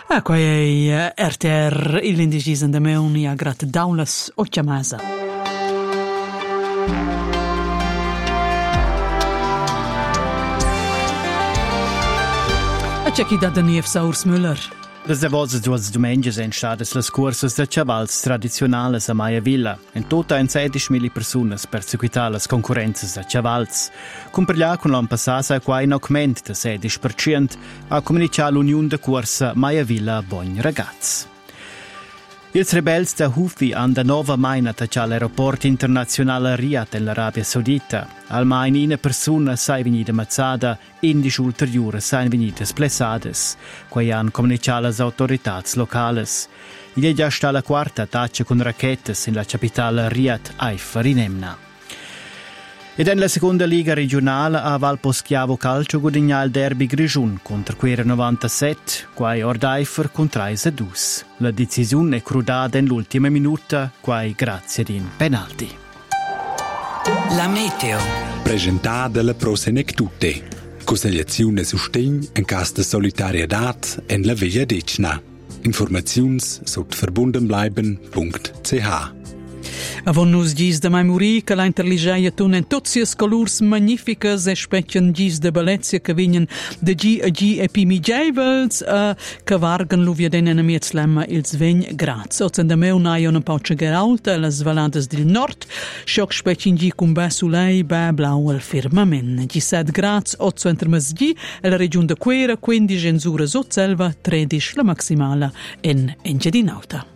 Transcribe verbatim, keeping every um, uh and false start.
Ah, qua è R T R, l'indicisa da me unia grat daulas o chiamasa. A c'è chi da Daniel Saurs Müller. Les davos duas domenges en stadas las cursas de chavals tradicionales a Maia Villa. En tota en sedici mili personas perseguitar las concurrenzas de chavals. Comparlà con l'an passasa qua in augment de sedici per cent a comunicar l'union de cursa Maia Villa Bogn Ragaz. Ils rebels da Houthi han da nova main attacciato l'aeroport internazionale a Riyadh nell'Arabia Saudita. Almain una persona sai venida mazzata, indici ulteriore sai venida splessades, quai han comunicato le autorità locali. Il è già stata la quarta attacca con racchette nella capitale Riyadh, Haifa, Rinemna. Ed in la seconda liga regionale a Valposchiavo Calcio guadagna il derby Grigiun contro Quera novantasette, quai Ordaifer contro i Sedus. La decisione è crudata nell'ultima minuta, quai grazie ad un penalti. La meteo. Presentata la Prosenectute. Consigliazione sustegn in caso di solidarietà en la Via Decna. Informazioni sotto verbundenbleiben punkt c h. Avon nus gis de memori che la intelligeia tunen totsias colors magnificas e specchien gis de bellezia che vignen de gi a gi e pimigevels a che vargan luvia denen amiets lemma ils vegn graz. Ozen de meu nai un pauce geralta las valades del nord, schoc specchien gi cum be sulei be blau al firmament. Gi sed graz, otso entremes gi e la regione de Quera, quindici en zura sotselva, tredici la maximala en Engiadinauta.